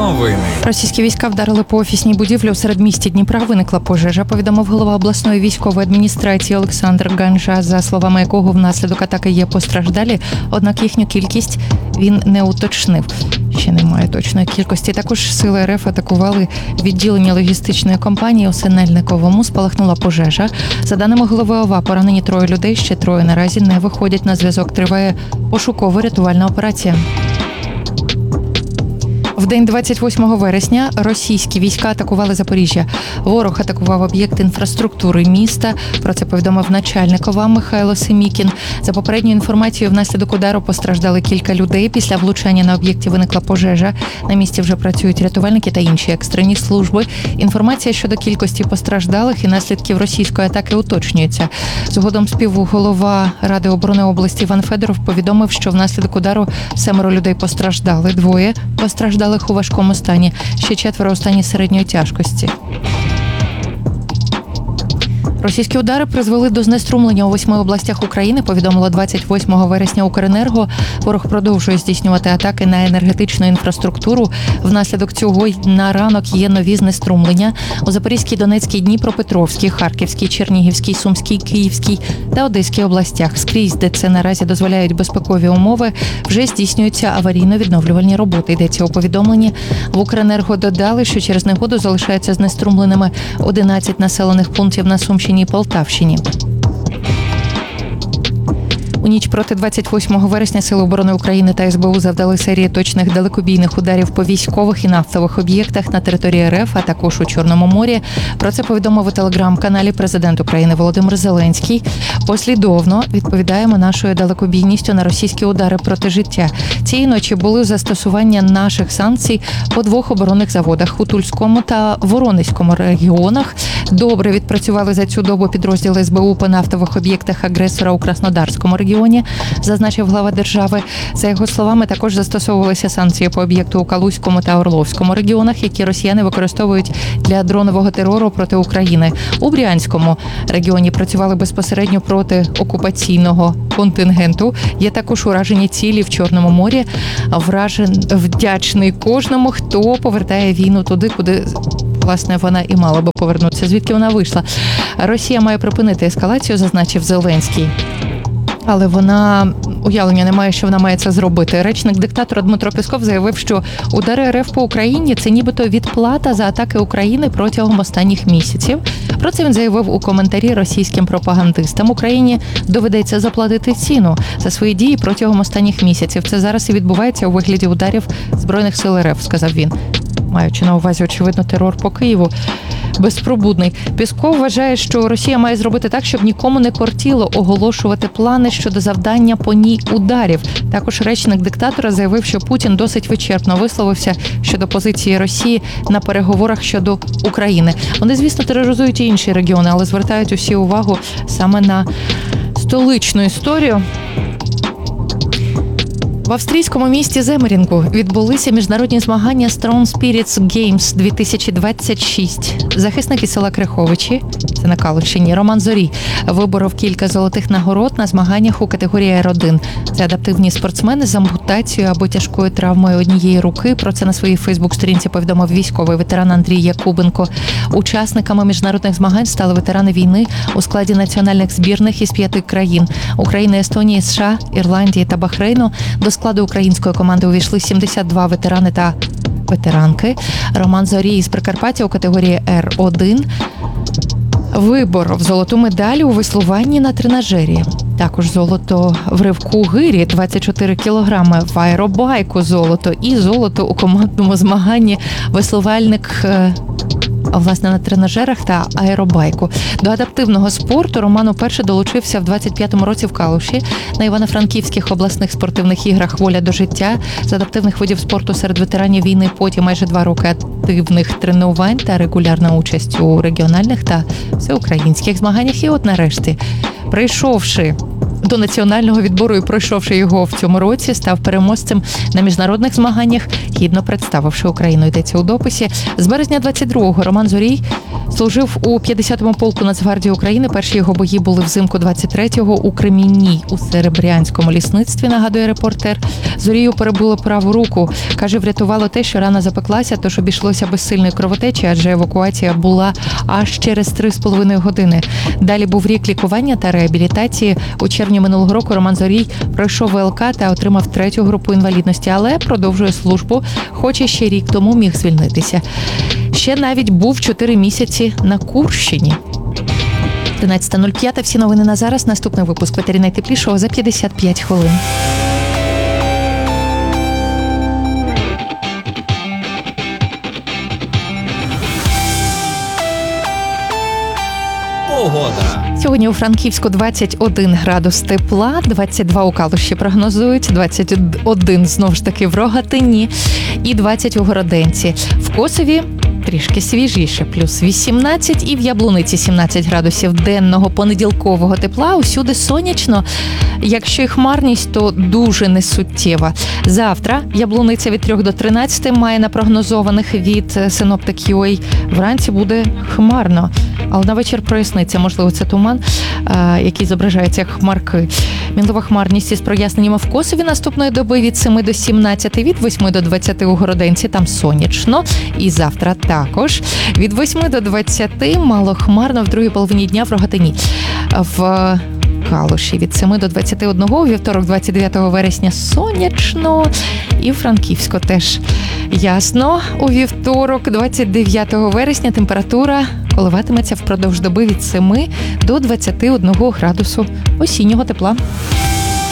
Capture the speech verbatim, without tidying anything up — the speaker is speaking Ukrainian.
Новини. Російські війська вдарили по офісній будівлі у середмісті Дніпра. Виникла пожежа, повідомив голова обласної військової адміністрації Олександр Ганжа, за словами якого внаслідок атаки є постраждалі, однак їхню кількість він не уточнив. Ще немає точної кількості. Також сили РФ атакували відділення логістичної компанії у Синельниковому. Спалахнула пожежа. За даними голови ОВА, поранені троє людей, ще троє наразі не виходять на зв'язок. Триває пошуково-рятувальна операція. В день двадцять восьмого вересня російські війська атакували Запоріжжя. Ворог атакував об'єкт інфраструктури міста. Про це повідомив начальник ОВА Михайло Семікін. За попередньою інформацією, внаслідок удару постраждали кілька людей. Після влучання на об'єкті виникла пожежа. На місці вже працюють рятувальники та інші екстрені служби. Інформація щодо кількості постраждалих і наслідків російської атаки уточнюється. Згодом співголова Ради оборони області Іван Федоров повідомив, що внаслідок удару семеро людей постраждали, двоє постраждали у важкому стані, ще четверо у стані середньої тяжкості. Російські удари призвели до знеструмлення у восьми областях України, повідомило двадцять восьмого вересня Укренерго. Ворог продовжує здійснювати атаки на енергетичну інфраструктуру. Внаслідок цього на ранок є нові знеструмлення у Запорізькій, Донецькій, Дніпропетровській, Харківській, Чернігівській, Сумській, Київській та Одеській областях. Скрізь, де це наразі дозволяють безпекові умови, вже здійснюються аварійно-відновлювальні роботи. Йдеться у повідомленні. В Укренерго додали, що через негоду залишаються знеструмленими одинадцять населених пунктів на Сумщині і Полтавщині. У ніч проти двадцять восьмого вересня Сили оборони України та ес бе у завдали серії точних далекобійних ударів по військових і нафтових об'єктах на території РФ, а також у Чорному морі. Про це повідомив у телеграм-каналі президент України Володимир Зеленський. Послідовно відповідаємо нашою далекобійністю на російські удари проти життя. Цієї ночі були застосування наших санкцій по двох оборонних заводах у Тульському та Воронезькому регіонах. Добре відпрацювали за цю добу підрозділи ес бе у по нафтових об'єктах агресора у Краснодарському регіоні, зазначив глава держави. За його словами, також застосовувалися санкції по об'єкту у Калузькому та Орловському регіонах, які росіяни використовують для дронового терору проти України. У Брянському регіоні працювали безпосередньо проти окупаційного контингенту. Є також уражені цілі в Чорному морі. Вражен вдячний кожному, хто повертає війну туди, куди власне вона і мала би повернутися, звідки вона вийшла. Росія має припинити ескалацію, зазначив Зеленський. Але вона уявлення не має, що вона має це зробити. Речник диктатора Дмитро Пєсков заявив, що удари РФ по Україні – це нібито відплата за атаки України протягом останніх місяців. Про це він заявив у коментарі російським пропагандистам. Україні доведеться заплатити ціну за свої дії протягом останніх місяців. Це зараз і відбувається у вигляді ударів Збройних сил РФ, сказав він. Маючи на увазі, очевидно, терор по Києву. Безпробудний. Пєсков вважає, що Росія має зробити так, щоб нікому не кортіло оголошувати плани щодо завдання по ній ударів. Також речник диктатора заявив, що Путін досить вичерпно висловився щодо позиції Росії на переговорах щодо України. Вони, звісно, тероризують і інші регіони, але звертають усі увагу саме на столичну історію. В австрійському місті Земерінгу відбулися міжнародні змагання Strong Spirits Games дві тисячі двадцять шість. Захисники села Криховичі, це на Калущині, Роман Зорій виборов кілька золотих нагород на змаганнях у категорії Р один. Це адаптивні спортсмени з ампутацією або тяжкою травмою однієї руки. Про це на своїй фейсбук-сторінці повідомив військовий ветеран Андрій Якубенко. Учасниками міжнародних змагань стали ветерани війни у складі національних збірних із п'яти країн – України, Естонії, США, Ірландії та Бахрейну. До складу української команди увійшли сімдесят два ветерани та ветеранки. Роман Зорій із Прикарпаття у категорії Р один виборов золоту медаль у веслуванні на тренажері. Також золото в ривку гирі двадцять чотири кілограми, в аеробайку золото і золото у командному змаганні веслувальник власне на тренажерах та аеробайку. До адаптивного спорту Роман уперше долучився в двадцять п'ятому році в Калуші на Івано-Франківських обласних спортивних іграх «Воля до життя». З адаптивних видів спорту серед ветеранів війни потім майже два роки активних тренувань та регулярна участь у регіональних та всеукраїнських змаганнях. І от нарешті, прийшовши до національного відбору і пройшовши його в цьому році, став переможцем на міжнародних змаганнях гідно представивши Україну. Йдеться у дописі. З березня двадцять другого Роман Зорій служив у п'ятдесятому полку Нацгвардії України. Перші його бої були взимку двадцять третього у Кремінній у Серебрянському лісництві, нагадує репортер. Зорію перебило праву руку. Каже, врятувало те, що рана запеклася, тож обійшлося без сильної кровотечі, адже евакуація була аж через три з половиною години. Далі був рік лікування та реабілітації. У червні минулого року Роман Зорій пройшов ВЛК та отримав третю групу інвалідності, але продовжує службу, хоч і ще рік тому міг звільнитися. Ще навіть був чотири місяці на Курщині. тринадцята нуль п'ять. Всі новини на зараз. Наступний випуск «Ветері найтеплішого» за п'ятдесят п'ять хвилин. Погода. Сьогодні у Франківську двадцять один градус тепла, двадцять два у Калуші прогнозують, двадцять один знову ж таки в Рогатині і двадцять у Городенці. В Косові трішки свіжіше, плюс вісімнадцять, і в Яблуниці сімнадцять градусів денного понеділкового тепла. Усюди сонячно, якщо й хмарність, то дуже несуттєва. Завтра Яблуниця від трьох до тринадцяти має напрогнозованих від Синоптик.ua. Вранці буде хмарно, але на вечір проясниться, можливо, це туман, який зображається як хмарки. Мінлива хмарність із проясненнями в Косові наступної доби від семи до сімнадцяти, від восьми до двадцяти у Городенці, там сонячно. І завтра також від восьми до двадцяти малохмарно в другій половині дня в Рогатині. В Калуші від семи до двадцяти одного, у вівторок двадцять дев'ятого вересня сонячно, і в Франківську теж ясно. У вівторок двадцять дев'ятого вересня температура коливатиметься впродовж доби від семи до двадцяти одного градусу осіннього тепла.